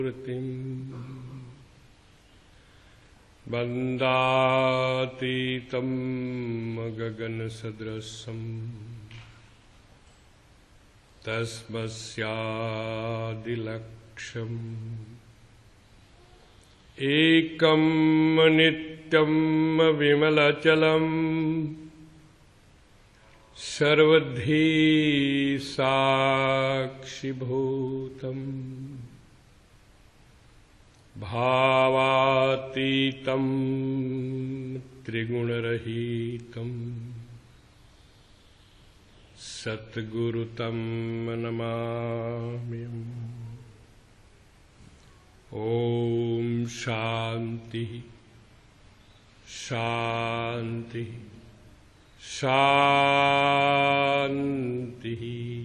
Bandātītam gagana sadrasam tasmasyādilakṣam ekam nityam vimalachalam sarvadhi sakshibhutam bhavatītam trigunarahitam satgurutam namāmyam. Om Shanti Shanti Shanti.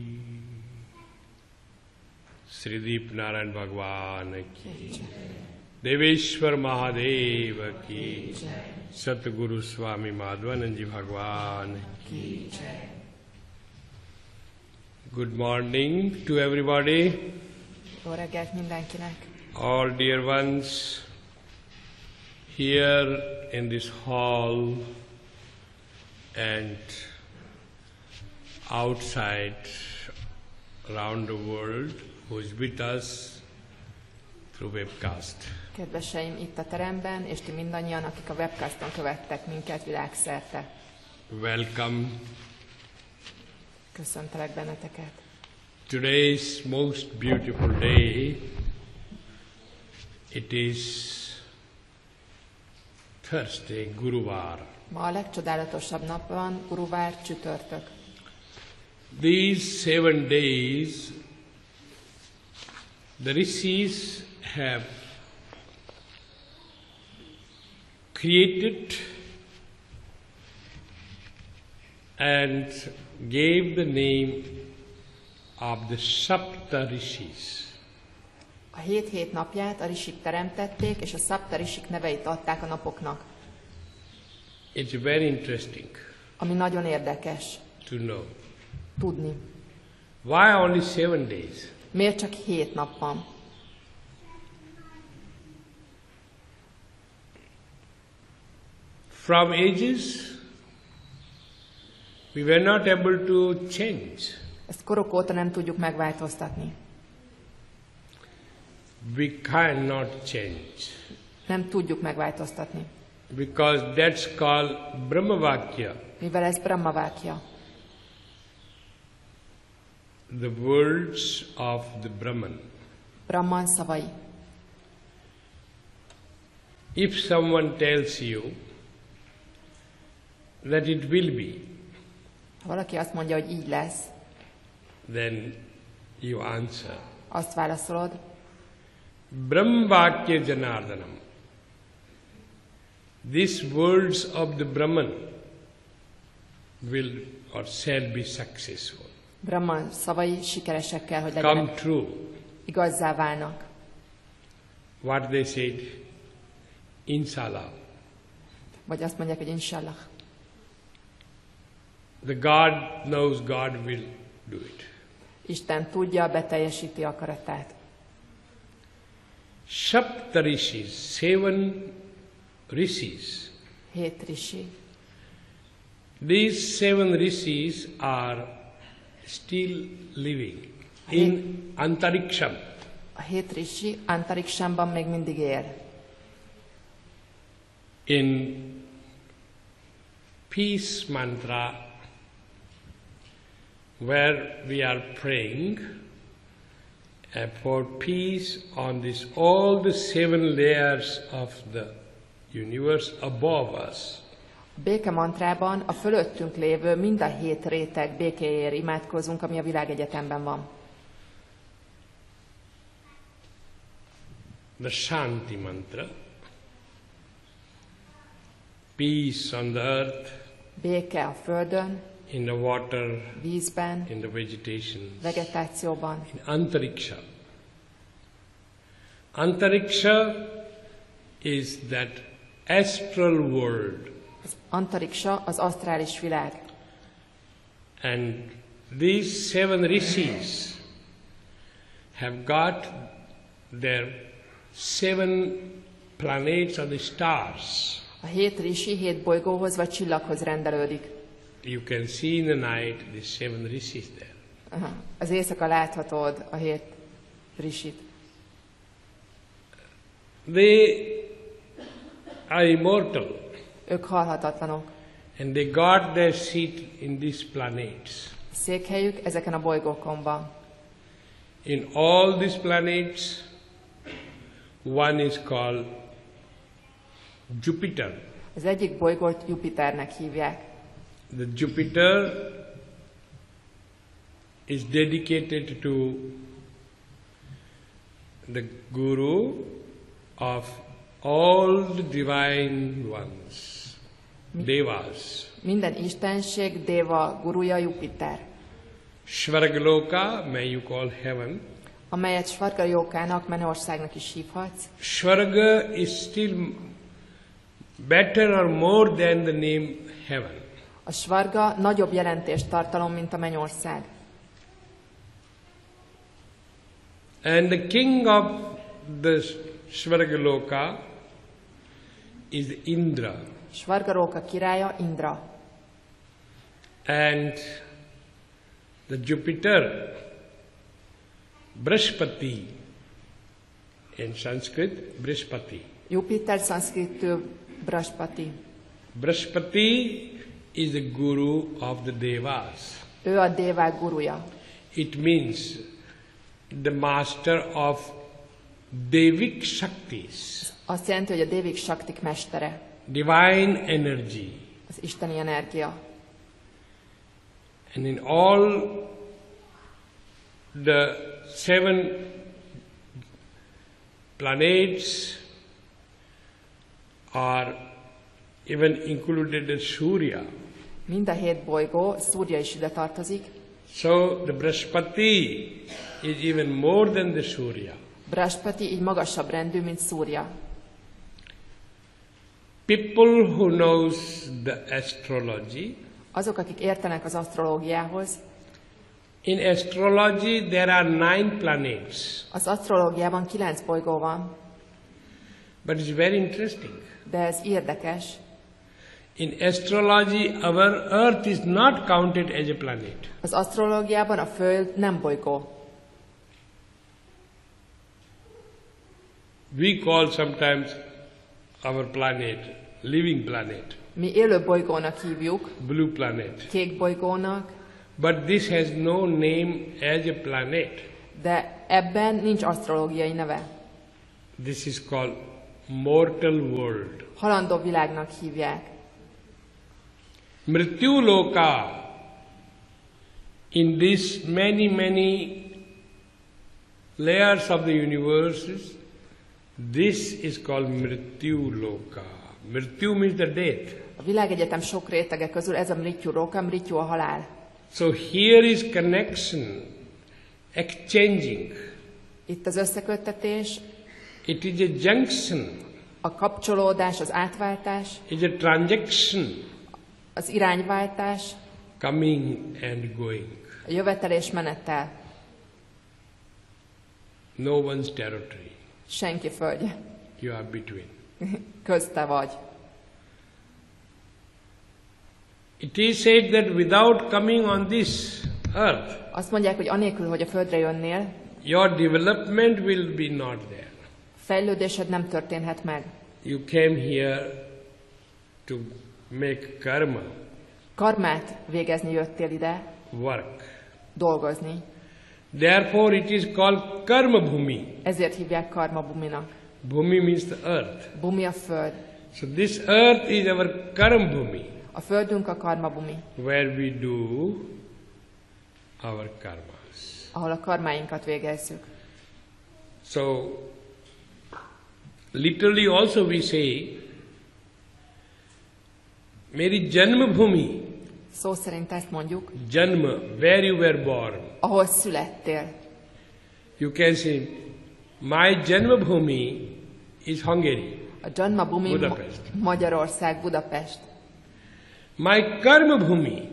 Sri Deep Narayan Bhagwan ki, Deveshwar Mahadev ki, Satguru Swami Madhvanand Ji Bhagwan ki. Good morning to everybody. Jó reggelt mindenkinek. All dear ones here in this hall and outside around the world who is with us through webcast. Kedveseim itt a teremben, és ti mindannyian, akik a webcaston követtek minket világszerte. Welcome. Köszöntelek benneteket. Today's most beautiful day. It is Thursday, Guruvar. Ma a legcsodálatosabb nap van, Guruvár, csütörtök. These 7 days, the rishis have created and gave the name of the Sapta Rishis. A 7 hét napját a risik teremtették, és a Sapta risik neveit adták a napoknak. It's very interesting. Ami nagyon érdekes. To know. Tudni. Why only 7 days? Miért csak 7 nap van? From ages, we were not able to change. Ezt korok óta nem tudjuk megváltoztatni. We cannot change. Nem tudjuk megváltoztatni. Because that's called Brahmavakya. Mivel ez Brahmavakya. The words of the Brahman. Brahman szavai. If someone tells you that it will be, Ha valaki azt mondja, hogy így lesz, then you answer. azt válaszolod, Brahmavakya Janardanam. These words of the Brahman will or shall be successful. Brahman szavai sikeresek kell, hogy Come legyenek. true. Igazzá válnak. What they said, Inshallah. Vagy azt mondják, hogy inshallah. The God knows God will do it. Isten tudja, beteljesíti akaratát. Sapta Rishis, 7 Rishis. 7 rishi. These 7 Rishis are still living in Antariksham. A 7 rishi Antarikshamban még mindig él. In peace mantra, where we are praying for peace on this, all the 7 layers of the universe above us. A béke mantrában a fölöttünk lévő mind a 7 réteg békéért imádkozunk, ami a világegyetemben van. The Shanti mantra, peace on the earth, Béke a földön, in the water, vízben, in the vegetation, vegetációban. in Antariksha. Antariksha is that astral world. Az Antariksa az asztrális világ. And these 7 rishis have got their 7 planets or the stars. A 7 rishi 7 bolygóhoz vagy csillaghoz rendelődik. You can see in the night the 7 rishis there. Aha. Az éjszaka láthatod a 7 rishit. They are immortal. Ők halhatatlanok. And they got their seat in these planets. Székhelyük ezeken a bolygókon van. In all these planets, one is called Jupiter. Az egyik bolygót Jupiternek hívják. The Jupiter is dedicated to the Guru of all the divine ones, Devas. Minden istenség Deva guruja Jupiter, Svargaloka, may you call heaven. amelyet Svarga-jókának, mennyországnak is hívhatsz. Svarga is still better or more than the name heaven. A Svarga nagyobb jelentést tartalom, mint a mennyország. And the king of the Svargaloka is Indra. Svarga-róka királya Indra. And the Jupiter, Brihaspati, in Sanskrit, Brihaspati. Jupiter szanszkritül Brihaspati. Brihaspati is the guru of the Devas. Ő a Devák guruja. It means the master of Devik Shaktis, Azt jelenti, hogy a Devik Shaktik mestere, divine energy. az isteni energia. And in all the 7 planets are even included as Surya. Mind a 7 bolygó, Szúrja is ide tartozik. So the Brihaspati is even more than the Surya. Brihaspati így magasabb rendű, mint Szúrja. People who knows the astrology, Azok, akik értenek az asztrológiához, in astrology there are 9 planets. az asztrológiában 9 bolygó van, But it's very interesting. de ez érdekes. In astrology our Earth is not counted as a planet. Az asztrológiában a Föld nem bolygó. We call sometimes our planet living planet, Mi élő bolygónak hívjuk, blue planet. kék bolygónak, But this has no name as a planet. de ebben nincs asztrológiai neve. This is called mortal world. Halandó világnak hívják. Mrityuloka. In this many layers of the universes, this is called Mrityuloka. Mrityu means the death. A világegyetem sok rétege közül ez a Mrityu Loka, Mrityu a halál. So here is connection, exchanging. Itt az összeköttetés, It is a junction. a kapcsolódás, az átváltás, It is a transaction, az irányváltás, coming and going. a jövetelés menettel. No one's territory. Senki földje. You are between. Közte vagy. It is said that without coming on this earth, Azt mondják, hogy anélkül, hogy a földre jönnél, your development will be not there. fejlődésed nem történhet meg. You came here to make karma, Karmát végezni jöttél ide, work. dolgozni. Therefore it is called karma bhumi. Ezért hívják Karma Buminak. Bhumi means the earth. Bumi a föld. So this earth is our karma bhumi, A földünk a Karma Bumi, where we do our karmas. ahol a karmáinkat végezzük. So literally also we say, Meri Janma Bhumi, Szó szerint ezt mondjuk, Janma, where you were born. ahol születtél. You can say, my Janma Bhumi is Hungary, A Janma Bumi Budapest. Magyarország, Budapest. My Karma Bhumi,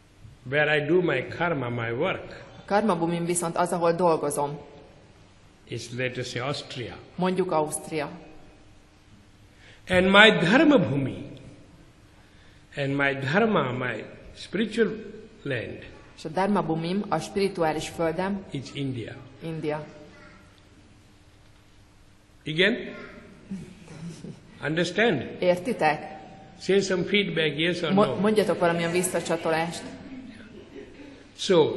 where I do my karma, my work, A Karma Bumin viszont az, ahol dolgozom. It's, let us say, Austria. Mondjuk Ausztria. And my dharma bhumi, and my dharma, my spiritual land, És a Dharma Bhumim, a spirituális földem, is India. India. Again? Understand? Értitek? Say some feedback, yes or no. Mondjatok valamilyen visszacsatolást. So,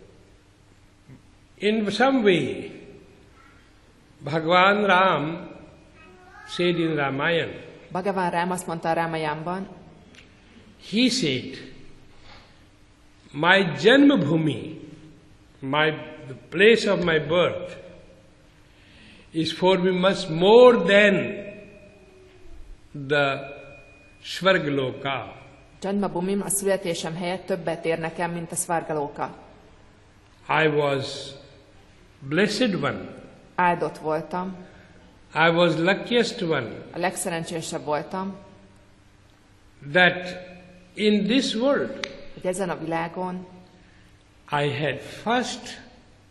in some way, Bhagavan Ram said in Ramayana, Bhagavan Rám azt mondta a Rámayanban, he said, my Janma Bhumi, the place of my birth, is for me much more than the Svargaloka. Janma Bhumim, a születésem helyett többet ér nekem, mint a Svargaloka. I was blessed one. Áldott voltam, I was luckiest one. a legszerencsésebb voltam, That in this world hogy ezen a világon I had first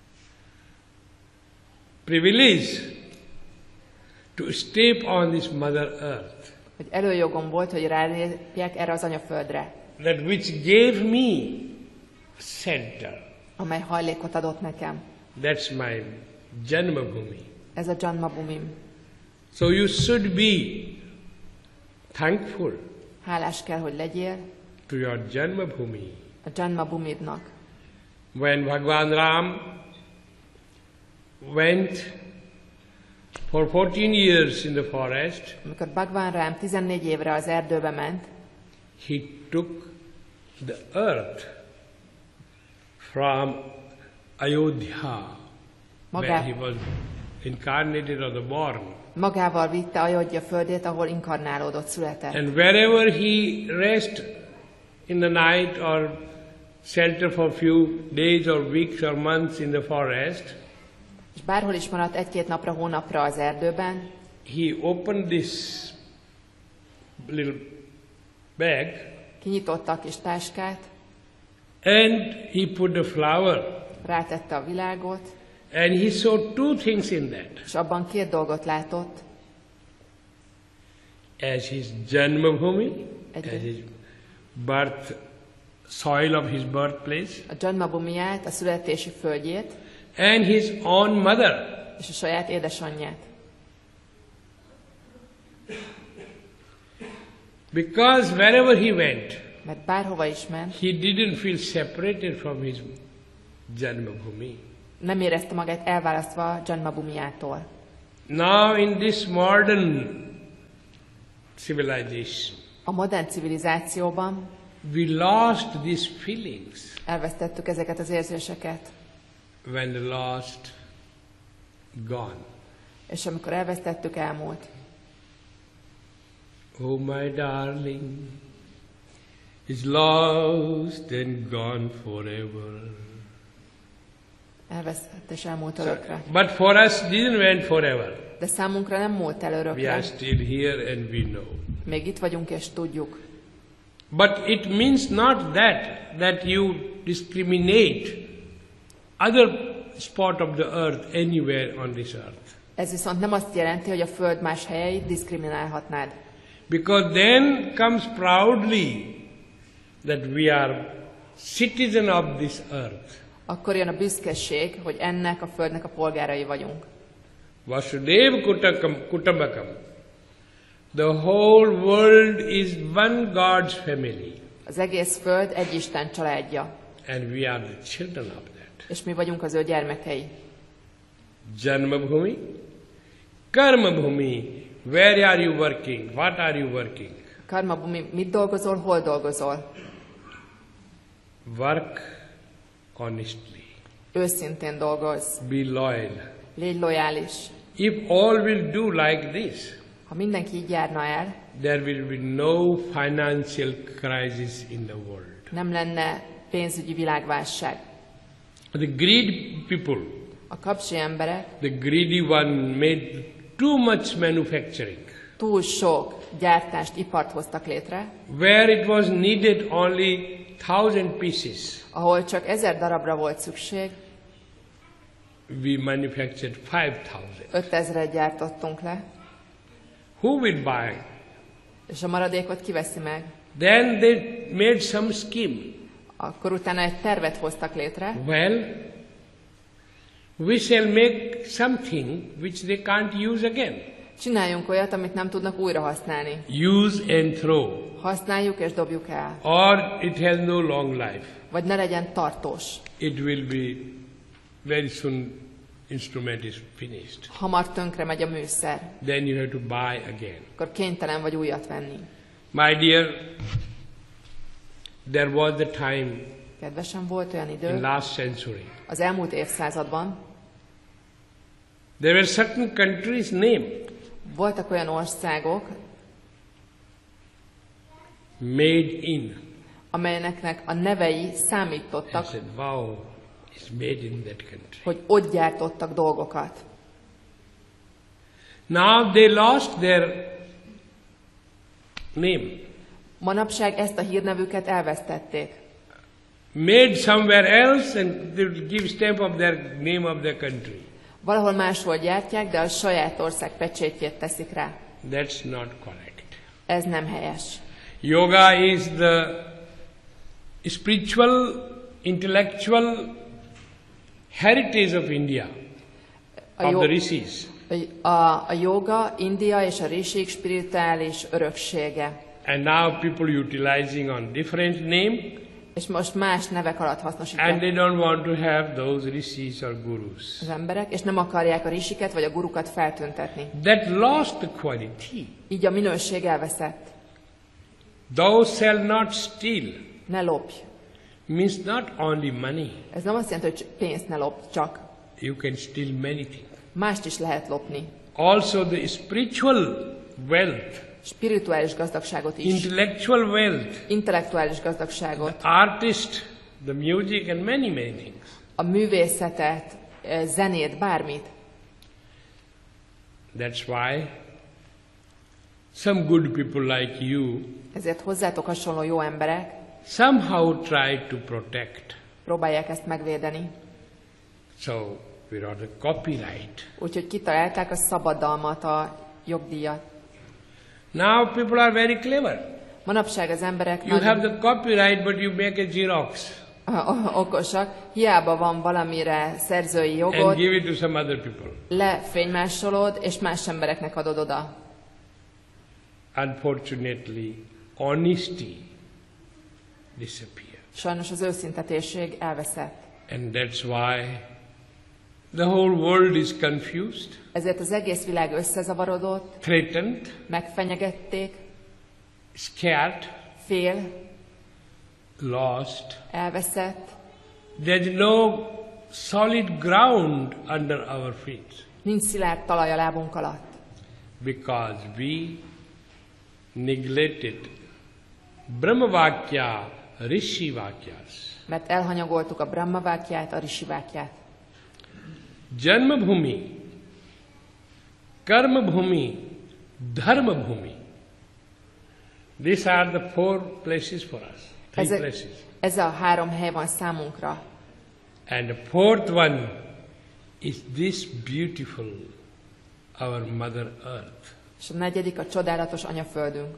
privilege to step on this Mother Earth, hogy előjogom volt, hogy rálépjek erre az anyaföldre, that which gave me center. amely hajlékot adott nekem. That's my Janma Bhumi. Ez a Janma Bhumim. So you should be thankful Hálás kell, hogy legyél to your Janma Bhumi. a Janma Bhumidnak. When Bhagavan Ram went for 14 years in the forest, Amikor Bhagavan Rám 14 évre az erdőbe ment, he took the earth from Ayodhya, where he was incarnated or the born. Magával vitte Ayodhya földét, ahol inkarnálódott, született. And wherever he rest in the night or shelter for few days or weeks or months in the forest, És bárhol is maradt egy-két napra, hónapra az erdőben, he opened this little bag kinyitotta a kis táskát, and he put the flower. rátette a világot, And he saw two things in that. és abban két dolgot látott. As his Janma Bhumi, Egy- as his birth, soil of his birthplace, A Janma Bhumiját, a születési földjét, and his own mother. és a saját édesanyját. Because wherever he went, Mert bárhova is ment, he didn't feel separated from his Janma Bhumi. nem érezte magát elválasztva a Janma Bhumijától. Now in this modern civilization, A modern civilizációban we lost these feelings elvesztettük ezeket az érzéseket, when the lost gone. és amikor elvesztettük, elmúlt. Oh my darling is lost and gone forever. Elvesztett és elmúlt örökre. But for us didn't went forever. De számunkra nem múlt el We are örökre. still here and we know. Még itt vagyunk és tudjuk. But it means not that you discriminate other spot of the earth anywhere on this earth. Ez viszont nem azt jelenti, hogy a Föld más helyeit diszkriminálhatnád. Because then comes proudly that we are citizen of this earth. Akkor jön a büszkeség, hogy ennek a Földnek a polgárai vagyunk. Vasudev Kutambakam. The whole world is one God's family. Az egész Föld egy Isten családja, And we are the children of that. és mi vagyunk az ő gyermekei. Janma Bhumi, Karma Bhumi. Where are you working? What are you working? Karma Bhumi, mit dolgozol, hol dolgozol? Work honestly. Őszintén dolgozz. Be loyal. Légy lojális. If all will do like this, Ha mindenki így járna el, there will be no financial crisis in the world. nem lenne pénzügyi világválság. The greedy people, A kapcsi emberek the greedy one made too much manufacturing, túl sok gyártást, ipart hoztak létre, where it was needed only 1,000 pieces. ahol csak 1000 darabra volt szükség, we manufactured 5,000. 5000-et gyártottunk le, Who will buy? és a maradékot kiveszi meg. Then they made some scheme. Akkor utána egy tervet hoztak létre. Well, we shall make something which they can't use again. Csináljunk olyat, amit nem tudnak újra használni. Use and throw. Használjuk és dobjuk el. Or it has no long life. Vagy ne legyen tartós. It will be very soon instrument is finished. Hamar tönkre megy a műszer. Then you have to buy again. Akkor kénytelen vagy újat venni. My dear, there was the time Kedvesem, volt olyan in idő last century. az elmúlt évszázadban, There were certain countries' name voltak olyan országok, made in. amelyeknek a nevei I számítottak, said, wow, it's made in that country. hogy ott gyártottak dolgokat. Now they lost their name. Manapság ezt a hírnevüket elvesztették. Made somewhere else and they will give stamp of their name of their country. Valahol máshol gyártják, de a saját ország pecsétjét teszik rá. That's not correct. Ez nem helyes. Yoga is the spiritual, intellectual heritage of India, of the rishis. A joga, India és a rishik spirituális öröksége. And now people utilizing on different name, És most más nevek alatt and hasznosítják they don't want to have those rishis or gurus. az emberek, és nem akarják a risiket vagy a gurukat feltüntetni. That lost the quality. Így a minőség elveszett. Thou shalt not steal Ne lopj. means not only money. Ez nem azt jelenti, hogy pénzt ne lopj, csak You can steal many things. mást is lehet lopni. Also the spiritual wealth, Spirituális gazdagságot is. intellectual wealth, Intellektuális gazdagságot. artist, the music and many things. A művészetet, zenét, bármit. That's why some good people like you Ezért hozzátok hasonló jó emberek somehow try to protect. próbálják ezt megvédeni. So we wrote a copyright. Úgyhogy kitalálták a szabadalmat, a jogdíjat. Now people are very clever. Manapság az emberek You have nagyon the copyright but you make a Xerox okosak. Hiába van valamire szerzői and jogod, give it to some other people. lefénymásolod, és más embereknek adod oda. Unfortunately, honesty disappeared. Sajnos az őszintetesség elveszett. And that's why the whole world is confused, Ezért az egész világ összezavarodott, threatened, megfenyegették, scared, fél, lost. elveszett. There's no solid ground under our feet Nincs szilárd talaj a lábunk alatt. because we neglected Brahmavakya, Rishi Vakyas. Mert elhanyagoltuk a Brahmavákját, a Risivákját. Janma Bhumi, Karma Bhumi, Dharma Bhumi. These are the four places for us. Three places. Ez a 3 hely van számunkra. And the fourth one is this beautiful, our Mother Earth. És a 4. a csodálatos anyaföldünk.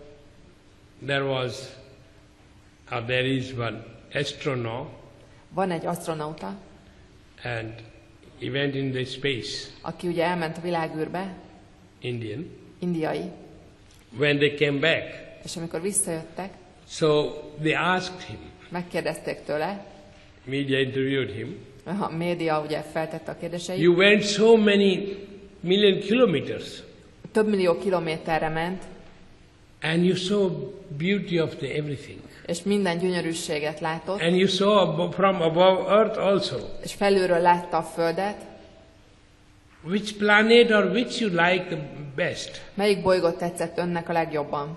There is one astronaut, Van egy asztronauta, and he went in the space, aki ugye elment a világűrbe, Indian. indiai, When they came back, és amikor visszajöttek, so they asked him, megkérdezték tőle, media interviewed him, a média ugye feltette a kérdéseit, you went so many million kilometers, több millió kilométerre ment, and you saw beauty of the everything. és minden gyönyörűséget látott, And you saw from above earth also. és felülről látta a Földet. Which planet or which you like the best? Melyik bolygót tetszett önnek a legjobban?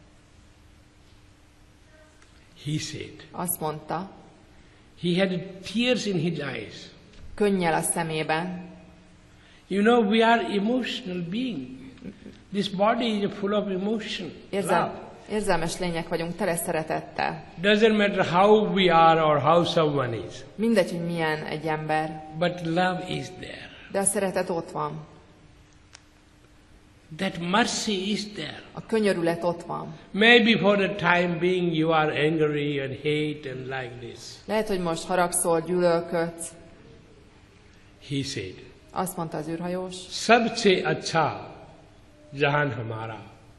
He said. Azt mondta, He had tears in his eyes. könnyel a szemében. You know, we are emotional being. This body is full of emotion. Love. Érzelmes lények vagyunk, tele szeretettel. Doesn't matter how we are or how someone is. Mindegy, hogy milyen egy ember, But love is there. de a szeretet ott van. That mercy is there. A könyörület ott van. Maybe for the time being you are angry and hate and like this. Lehet, hogy most haragszol, gyűlölködsz. He said, Azt mondta az űrhajós, सबसे अच्छा जहान हमारा.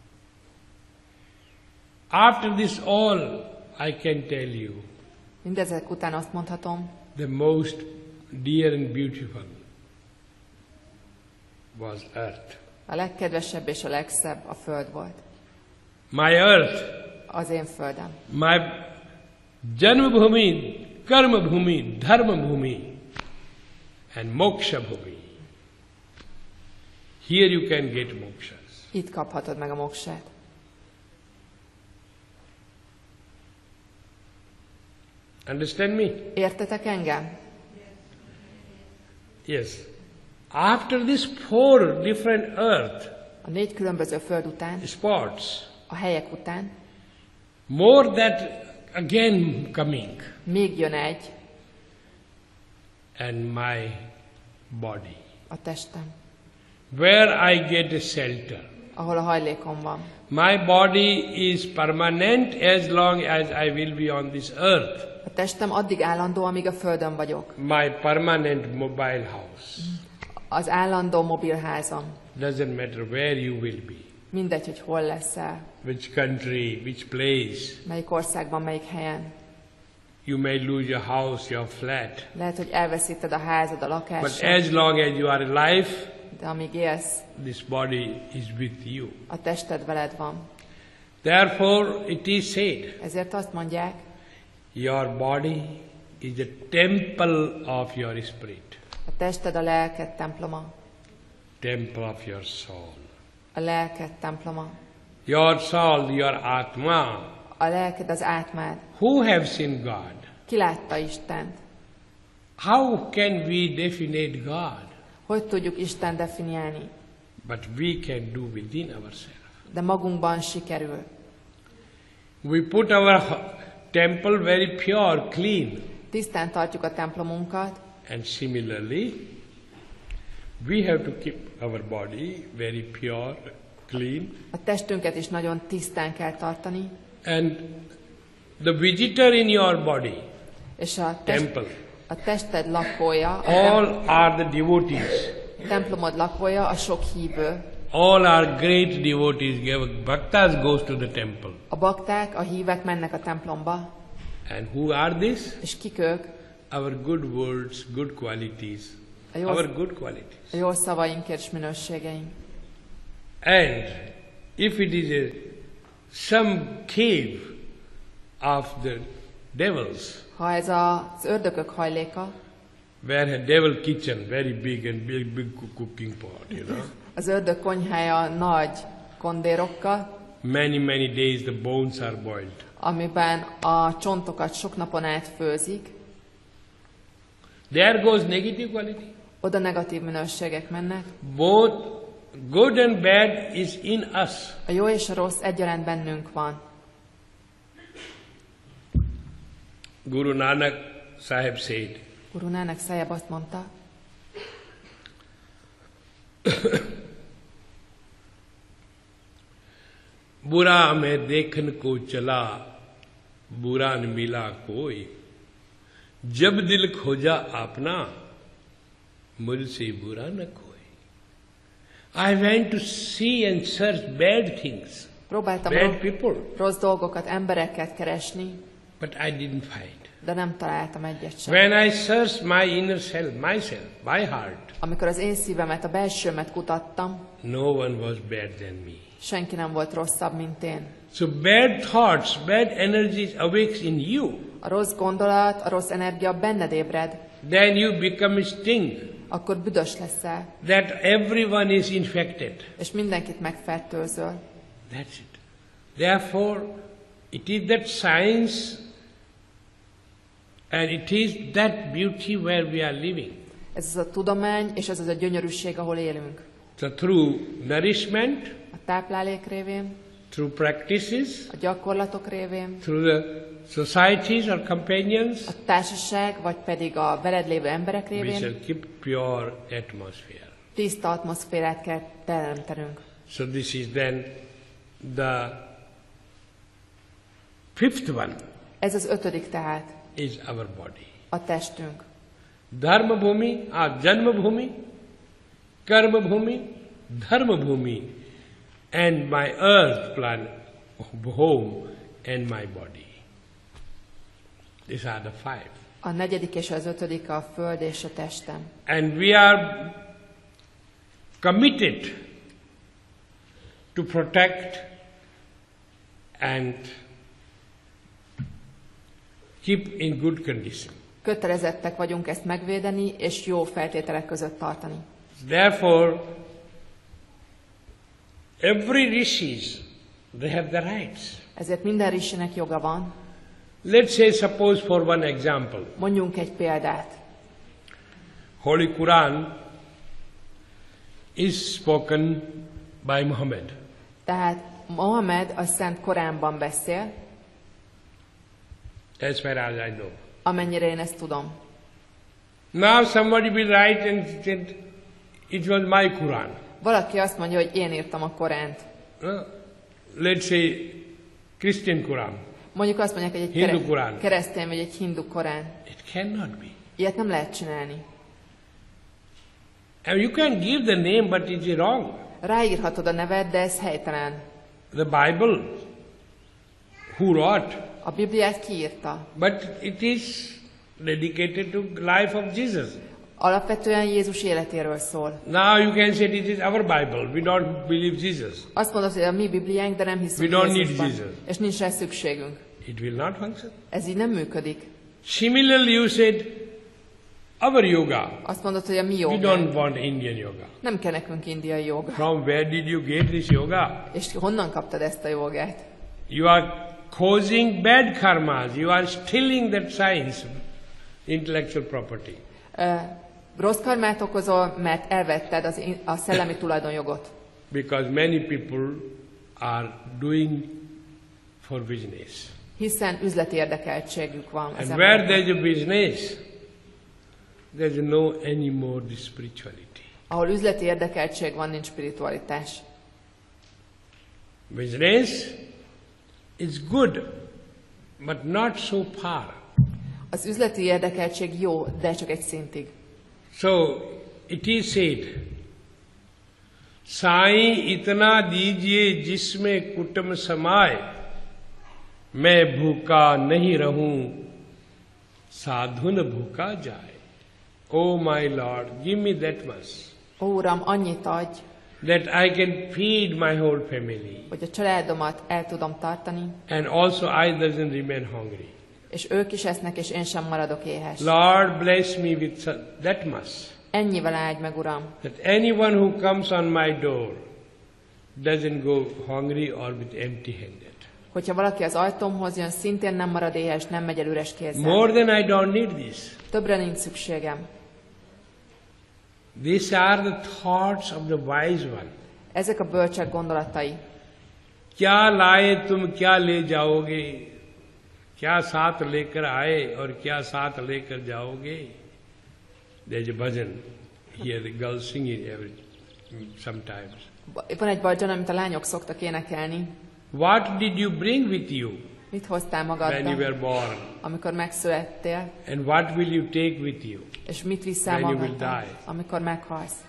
After this all, I can tell you, mindezek után azt mondhatom, the most dear and beautiful was earth. a legkedvesebb és a legszebb a föld volt. My earth, Az én földem. my janma bhumi, karma bhumi, dharma bhumi, and moksha bhumi. Here you can get moksha. Itt kaphatod meg a moksát. Understand me? Értetek engem? Yes. After this 4 different earth A 4 különböző föld után, spots, a helyek után, more that again coming, még jön egy, and my body, a testem, where I get a shelter. ahol a hajlékom van. My body is permanent as long as I will be on this earth. A testem addig állandó, amíg a földön vagyok. My permanent mobile house. Az állandó mobilházam. Doesn't matter where you will be, Mindegy, hogy hol leszel, which country, which place. melyik országban, melyik helyen. You may lose your house, your flat. Lehet, hogy elveszíted a házad, a But lakásod, as long as you are alive, de amíg élsz, this body is with you. a tested veled van. Therefore, it is said, Ezért azt mondják, your body is a temple of your spirit, a tested a lelked temploma. temple of your soul. A lelked temploma. Your soul, your Atma. A lelked az átmád. Who have seen God? Ki látta Istent? How can we definite God? Hogy tudjuk Isten definiálni? But we can do within ourselves. De magunkban sikerül. We put our temple very pure, clean. Tisztán tartjuk a templomunkat, And similarly, we have to keep our body very pure, clean. a testünket is nagyon tisztán kell tartani, And the visitor in your body, és a temple, tested lakója, all are the devotees. templomod lakója, a sok hívő. All are great devotees. Bhaktas goes to the temple. A bakták, a hívek mennek a templomba, And who are this? és kik ők? Our good words, good qualities. A jó, Our good qualities. a jó szavainkért és minőségeink. And if it is some cave of the devils, Ha ez az ördögök hajléka, where a devil kitchen, very big and big cooking pot, you know. az ördög konyhája nagy kondérokkal, Many days the bones are boiled. amiben a csontokat sok napon át főzik, There goes negative quality. oda negatív minőségek mennek. Both good and bad is in us. A jó és a rossz egyaránt bennünk van. Guru Nanak Sahib said, Guru Nanak Sahib azt mondta, बुरा मैं देखन को चला बुरा न मिला कोई जब दिल खोजा अपना मुझसे बुरा न कोई. I went to see and search bad things, próbáltam bad people, rossz dolgokat, embereket keresni, but I didn't find. de nem találtam egyet sem. When I searched my inner self, myself, my heart, Amikor az én szívemet, a belsőmet kutattam, no one was bad than me. senki nem volt rosszabb, mint én. So bad thoughts, bad energies awakes in you. A rossz gondolat, a rossz energia benned ébred, Then you become a sting akkor büdös leszel, that everyone is infected. és mindenkit megfertőzöl. That's it. Therefore, it is that science and it is that beauty where we are living. Ez az a tudomány, és ez az a gyönyörűség, ahol élünk. So through nourishment, A táplálék révén, through practices, a gyakorlatok révén, through the societies or companions, a társaság, vagy pedig a veled lévő emberek we shall révén keep pure atmosphere. tiszta atmoszférát kell teremtenünk. So this is then the fifth one, Ez az 5. tehát, is our body. a testünk. Dharma bhumi, janma bhumi, karma bhumi, dharma bhumi, and my earth plan home and my body. These are the 5. A 4. és az 5. a föld és a testem. And we are committed to protect and keep in good condition. Kötelezettek vagyunk ezt megvédeni és jó feltételek között tartani. Therefore, every rishis, they have the rights. Ezért minden risinek joga van. Let's say, suppose for one example, Mondjunk egy példát. Holy Quran is spoken by Muhammad. Tehát Mohamed a Szent Koránban beszél, As far as I know. amennyire én ezt tudom. Now somebody will write and said, it was my Quran. Valaki azt mondja, hogy én írtam a Koránt. Let's say Christian Quran. Mondjuk azt mondják, hogy egy Hindu Korán. keresztény vagy egy hindu Korán. It cannot be. Ilyet nem lehet csinálni. And you can give the name, but it is wrong. Ráírhatod a neved, de ez helytelen. The Bible, who wrote? A Bibliát kiírta. But it is dedicated to life of Jesus. Alapvetően Jézus életéről szól. Now you can say it is our Bible. We don't believe Jesus. Azt mondod, hogy a mi Bibliánk, de nem hiszünk We don't need Jézusban. Jesus. És nincs rá szükségünk. It will not function. Ez így nem működik. Similarly, you said our yoga. Azt mondod, hogy a mi We jogánk. don't want Indian yoga. Nem kell nekünk indiai joga. From where did you get this yoga? És honnan kaptad ezt a jogát? You are causing bad karmas. You are stealing that science, intellectual property. Rossz karmát okozol, mert elvetted a szellemi tulajdonjogot. Because many people are doing for business. Hiszen üzleti érdekeltségük van az And where embereknek. there is a business, there is no any more the spirituality. Ahol üzleti érdekeltség van, nincs spiritualitás. Business is good, but not so far. Az üzleti érdekeltség jó, de csak egy szintig. So it is said, Sai इतना दीजिए जिसमें कुटुंब समाए, मैं भूखा नहीं रहूं, साधुन भूखा जाए. Oh my Lord, give me that much, Ó, Uram, annyit adj, that I can feed my whole family, hogy a családomat el tudom tartani, and also I doesn't remain hungry. és ők is esznek, és én sem maradok éhes. Lord, bless me with that much, Ennyivel áldj meg, Uram, that anyone who comes on my door doesn't go hungry or with empty-handed. hogyha valaki az ajtómhoz jön, szintén nem marad éhes, nem megy el üres kézzel. More than I don't need this. Többre nincs szükségem. These are the thoughts of the wise one. Ezek a bölcsek gondolatai. क्या लाए तुम क्या ले जाओगे, क्या साथ लेकर आए और क्या साथ लेकर जाओगे. There's a bhajan here, the girls sing it sometimes. Van egy bhajan, amit a lányok szoktak énekelni. What did you bring with you Mit hoztál when you magaddal, were born? amikor megszülettél, And what will you take with you? és mit viszel When you will magaddal, die. amikor meghalsz?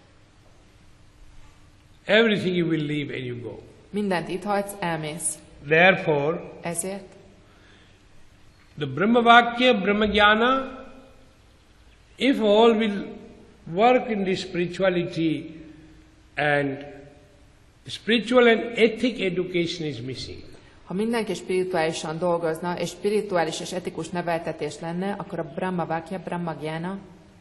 Everything you will leave and you go. Mindent itt hagysz, elmész. Therefore, Ezért the Brahmavakya, Brahmagyana, if all will work in this spirituality, and spiritual and ethic education is missing. ha mindenki spirituálisan dolgozna, és spirituális és etikus neveltetés lenne, akkor a Brahmavakya, Brahmagyana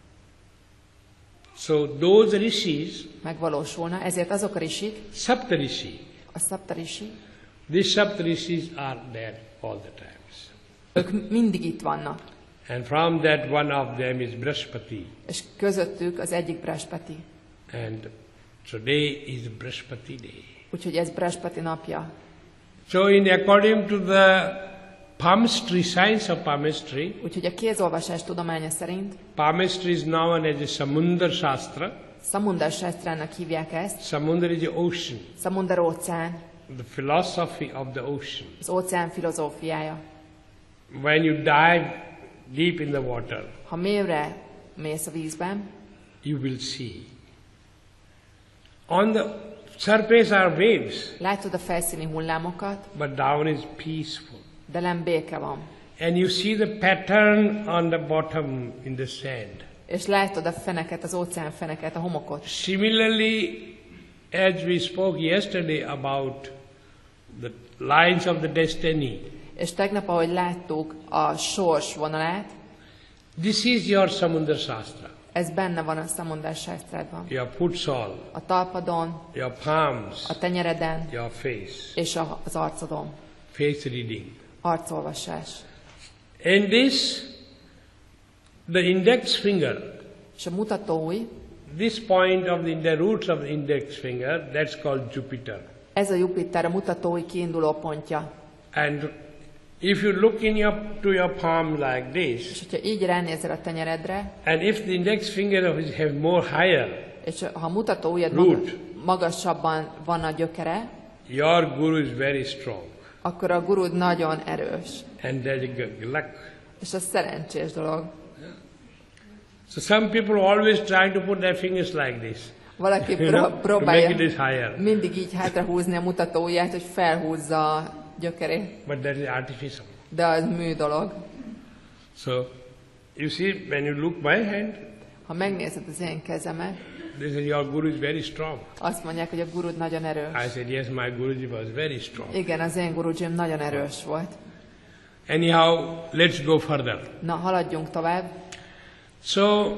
So those rishis, megvalósulna. Ezért azok a rishik, Saptarishi, a Saptarishi, these Saptarishis are there all the times. ők mindig itt vannak. And from that one of them is Brihaspati. És közöttük az egyik Brihaspati. And today is Brihaspati day. Úgyhogy ez Brihaspati napja. So according to the palmistry, science of palmistry, Úgyhogy a kézolvasás tudománya szerint palmistry is known as a Samundar Shastra. Samundar Shastrának hívják ezt. Samundar is the ocean, Samundar óceán, the philosophy of the ocean. az óceán filozófiája. When you dive deep in the water, Ha mélyre mész a vízben, you will see. On the surface are waves, látod a felszíni hullámokat, but down is peaceful. de nem béke van. And you see the pattern on the bottom in the sand. És látod a feneket, az óceán feneket, a homokot. Similarly, as we spoke yesterday about the lines of the destiny, És tegnap, ahogy láttuk a sors vonalát, this is your Samundar Shastra. ez benne van a Samundar Shastrában. Your footsole, A talpadon, your palms, a tenyereden your face, és az arcodon. face reading. Arcolvasás. In this, the index finger, És a mutatóujj, this point of the roots of the index finger, that's called Jupiter. ez a Jupiter, a mutatóujj kiinduló pontja. And if you look to your palm like És this, hogyha így ránézel a tenyeredre, and if the index finger have more higher, és ha a mutatóujjad Root. magasabban van a gyökere, your guru is very strong. akkor a gurud nagyon erős. And there's a good luck. És az szerencsés dolog. So some people always try to put their fingers like this, Valaki to make it próbálja is higher. mindig így hátrahúzni a mutatóujját, hogy felhúzza a gyökerét. But that is artificial. De az mű dolog. So, you see, when you look my hand, Ha megnézed az én kezemet, they say your guru is very strong. azt mondják, hogy a gurud nagyon erős. I said, yes, my Guruji was very strong. Igen, az én gurujim nagyon erős volt. Anyhow, let's go further. Na, haladjunk tovább. So,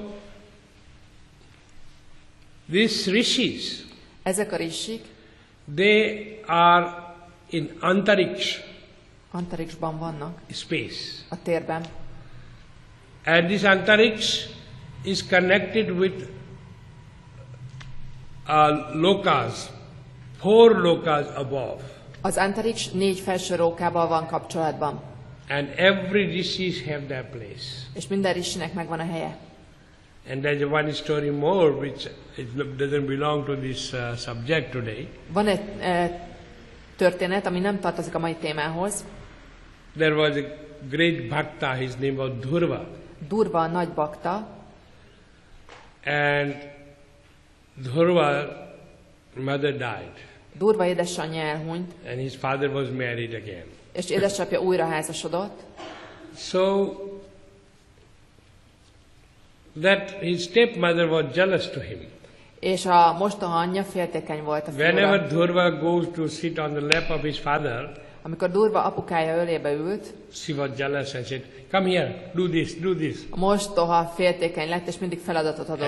these rishis, Ezek a rishik they are in Antariksha Antariksban vannak, space. a térben. And this Antariksha is connected with lokas, 4 lokas above. Az Antariks 4 felső rókával van kapcsolatban, And every rishis have their place. és minden rishinek megvan a helye. And there's one story more which doesn't belong to this subject today. Van egy történet, ami nem tartozik a mai témához. There was a great bhakta, his name was Dhurva. Durva a nagy bakta, And Dhurva mother died. Durva édesanyja elhunyt, And his father was married again. és édesapja újra házasodott, So that his stepmother was jealous to him. és a mostoha anyja féltékeny volt a Whenever fiúra. Dhurva goes to sit on the lap of his father, Amikor Durva apukája ölébe ült, she was jealous and said, come here, do this, do this. a mostoha féltékeny lett, és mindig feladatot adott